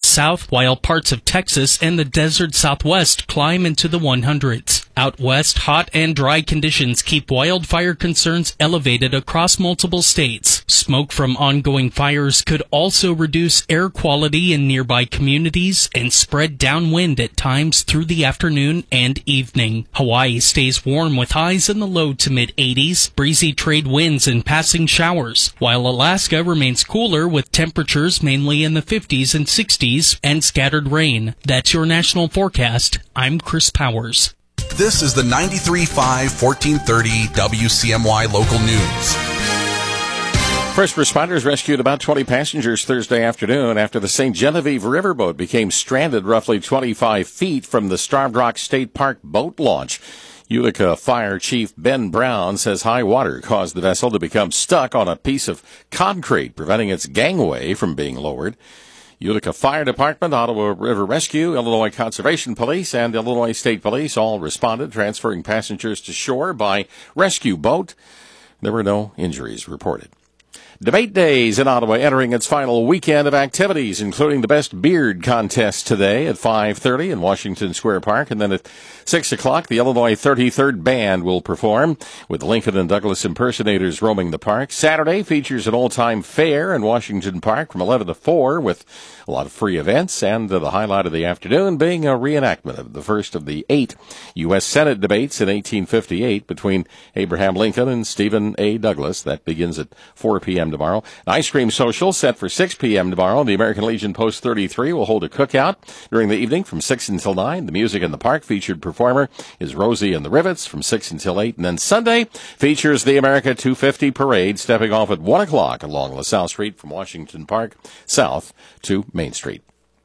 south, while parts of Texas and the desert southwest climb into the 100s. Out west, hot and dry conditions keep wildfire concerns elevated across multiple states. Smoke from ongoing fires could also reduce air quality in nearby communities and spread downwind at times through the afternoon and evening. Hawaii stays warm with highs in the low to mid-80s, breezy trade winds and passing showers, while Alaska remains cooler with temperatures mainly in the 50s and 60s and scattered rain. That's your national forecast. I'm Chris Powers. This is the 93.5 1430 WCMY local news. First responders rescued about 20 passengers Thursday afternoon after the St. Genevieve riverboat became stranded roughly 25 feet from the Starved Rock State Park boat launch. Utica Fire Chief Ben Brown says high water caused the vessel to become stuck on a piece of concrete, preventing its gangway from being lowered. Utica Fire Department, Ottawa River Rescue, Illinois Conservation Police, and Illinois State Police all responded, transferring passengers to shore by rescue boat. There were no injuries reported. Debate Days in Ottawa entering its final weekend of activities, including the Best Beard Contest today at 5:30 in Washington Square Park. And then at 6 o'clock, the Illinois 33rd Band will perform, with Lincoln and Douglas impersonators roaming the park. Saturday features an all-time fair in Washington Park from 11 to 4, with a lot of free events, and the highlight of the afternoon being a reenactment of the first of the 8 U.S. Senate debates in 1858 between Abraham Lincoln and Stephen A. Douglas. That begins at 4 p.m. tomorrow. An ice cream social set for 6 p.m. tomorrow. The American Legion Post 33 will hold a cookout during the evening from 6 until 9. The Music in the Park featured performer is Rosie and the Rivets from 6 until 8. And then Sunday features the America 250 Parade, stepping off at 1 o'clock along LaSalle Street from Washington Park south to Main Street.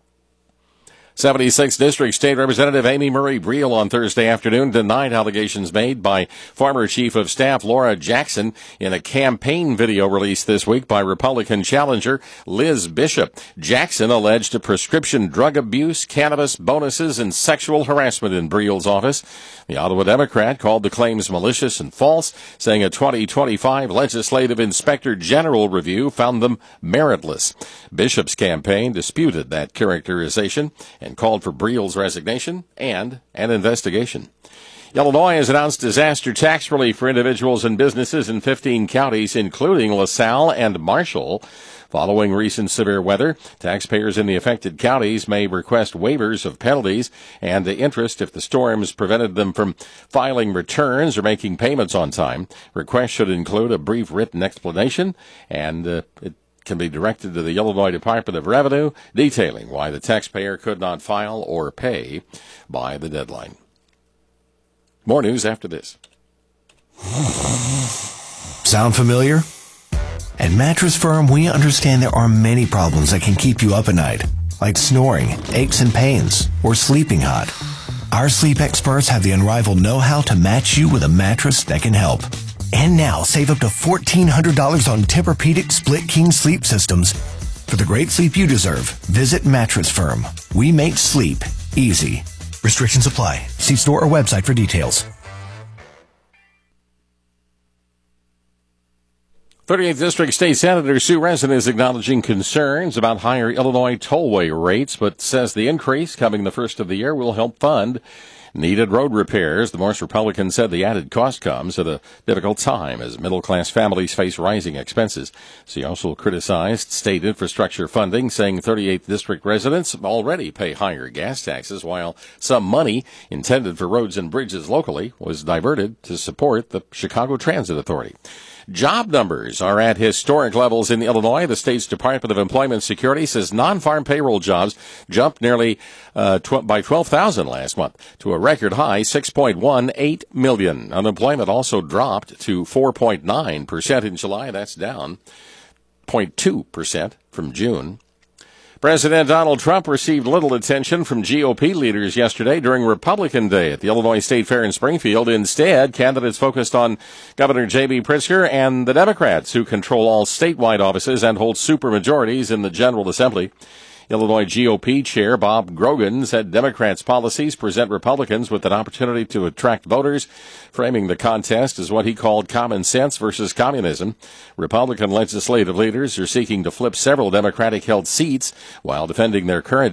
76th District State Representative Amy Murray Briel on Thursday afternoon denied allegations made by former Chief of Staff Laura Jackson in a campaign video released this week by Republican challenger Liz Bishop. Jackson alleged prescription drug abuse, cannabis bonuses, and sexual harassment in Briel's office. The Ottawa Democrat called the claims malicious and false, saying a 2025 Legislative Inspector General review found them meritless. Bishop's campaign disputed that characterization and called for Briel's resignation and an investigation. Illinois has announced disaster tax relief for individuals and businesses in 15 counties, including LaSalle and Marshall. Following recent severe weather, taxpayers in the affected counties may request waivers of penalties and interest if the storms prevented them from filing returns or making payments on time. Requests should include a brief written explanation, and it can be directed to the Illinois Department of Revenue, detailing why the taxpayer could not file or pay by the deadline. More news after this. Sound familiar? At Mattress Firm, we understand there are many problems that can keep you up at night, like snoring, aches and pains, or sleeping hot. Our sleep experts have the unrivaled know-how to match you with a mattress that can help. And now, save up to $1,400 on Tempur-Pedic Split King sleep systems. For the great sleep you deserve, visit Mattress Firm. We make sleep easy. Restrictions apply. See store or website for details. 38th District State Senator Sue Rezin is acknowledging concerns about higher Illinois tollway rates, but says the increase coming the first of the year will help fund needed road repairs. The Morse Republican said the added cost comes at a difficult time as middle-class families face rising expenses. She also criticized state infrastructure funding, saying 38th District residents already pay higher gas taxes, while some money intended for roads and bridges locally was diverted to support the Chicago Transit Authority. Job numbers are at historic levels in Illinois. The state's Department of Employment Security says non-farm payroll jobs jumped nearly by 12,000 last month to a record high 6.18 million. Unemployment also dropped to 4.9% in July. That's down 0.2% from June. President Donald Trump received little attention from GOP leaders yesterday during Republican Day at the Illinois State Fair in Springfield. Instead, candidates focused on Governor J.B. Pritzker and the Democrats, who control all statewide offices and hold supermajorities in the General Assembly. Illinois GOP Chair Bob Grogan said Democrats' policies present Republicans with an opportunity to attract voters, framing the contest as what he called common sense versus communism. Republican legislative leaders are seeking to flip several Democratic-held seats while defending their current